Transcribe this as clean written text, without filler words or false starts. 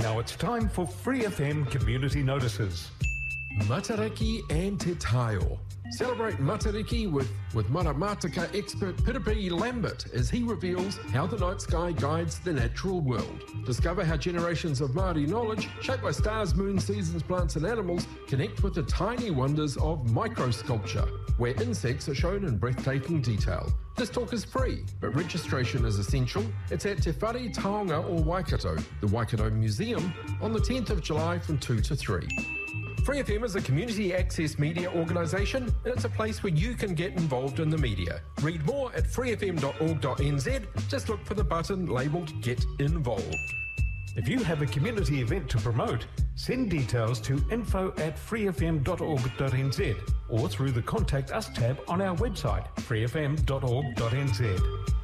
Now it's time for Free FM Community Notices. Matariki and Te Taio. Celebrate Matariki with Maramataka expert Piripi Lambert as he reveals how the night sky guides the natural world. Discover how generations of Māori knowledge, shaped by stars, moons, seasons, plants and animals, connect with the tiny wonders of microsculpture, where insects are shown in breathtaking detail. This talk is free, but registration is essential. It's at Te Whare Taonga or Waikato, the Waikato Museum, on the 10th of July from 2 to 3. Free FM is a community access media organisation, and it's a place where you can get involved in the media. Read more at freefm.org.nz. Just look for the button labelled Get Involved. If you have a community event to promote, send details to info@freefm.org.nz or through the Contact Us tab on our website, freefm.org.nz.